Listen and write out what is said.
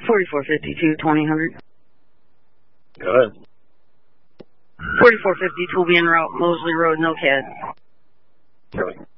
4452, 2000. Go ahead. 4452 will be en route, Mosley Road, no CAD. Really?